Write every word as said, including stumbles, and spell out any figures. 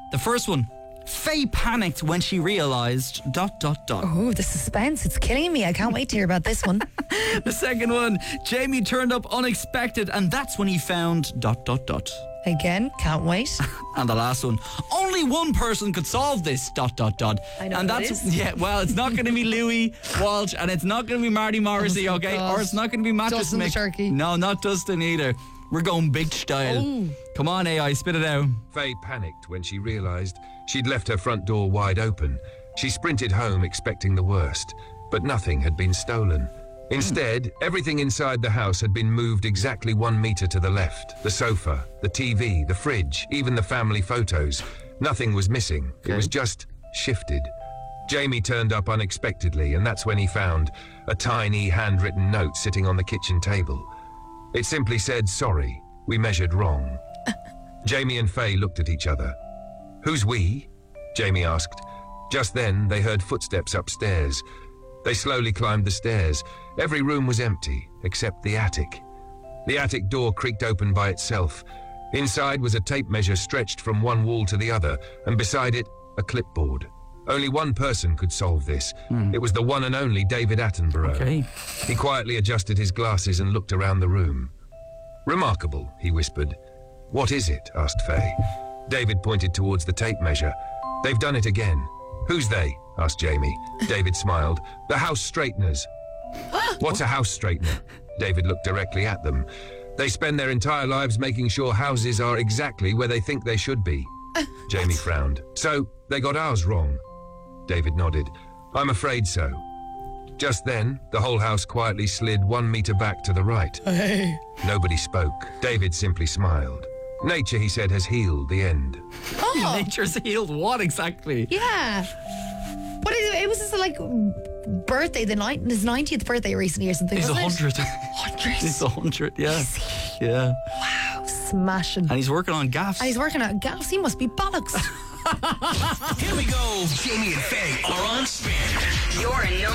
The first one. Faye panicked when she realised... Dot, dot, dot. Oh, the suspense. It's killing me. I can't wait to hear about this one. The second one. Jamie turned up unexpected and that's when he found... Dot, dot, dot. Again, can't wait. And the last one. Only one person could solve this... Dot, dot, dot. I know and who it that's is. Yeah, well, it's not going to be Louis Walsh and it's not going to be Marty Morrissey, Oh, okay? God. Or it's not going to be Mattress Dustin the Mick. Turkey. No, not Dustin either. We're going big style. Oh. Come on, A I, spit it out. Faye panicked when she realised she'd left her front door wide open. She sprinted home expecting the worst, but nothing had been stolen. Instead, everything inside the house had been moved exactly one metre to the left. The sofa, the T V, the fridge, even the family photos. Nothing was missing. Okay. It was just shifted. Jamie turned up unexpectedly, and that's when he found a tiny handwritten note sitting on the kitchen table. It simply said, "Sorry, we measured wrong." Jamie and Faye looked at each other. "Who's we?" Jamie asked. Just then, they heard footsteps upstairs. They slowly climbed the stairs. Every room was empty, except the attic. The attic door creaked open by itself. Inside was a tape measure stretched from one wall to the other, and beside it, a clipboard. Only one person could solve this. Hmm. It was the one and only David Attenborough. Okay. He quietly adjusted his glasses and looked around the room. "Remarkable," he whispered. "What is it?" asked Faye. David pointed towards the tape measure. "They've done it again." "Who's they?" asked Jamie. David smiled. "The house straighteners." "What's a house straightener?" David looked directly at them. "They spend their entire lives making sure houses are exactly where they think they should be." Jamie frowned. "So, they got ours wrong?" David nodded. "I'm afraid so." Just then, the whole house quietly slid one metre back to the right. Hey. Nobody spoke. David simply smiled. "Nature," he said, "has healed the end." Oh, Nature's healed what exactly? yeah. But it, it was his, like, birthday, the night, his ninetieth birthday recently or something, He's a wasn't hundred. it? Hundred. He's a hundred, yeah. Is he? Yeah. Wow, smashing. And he's working on gaffs. And he's working at Gaffs. He must be bollocks. Here we go. Jamie and Faye are on spin. Your number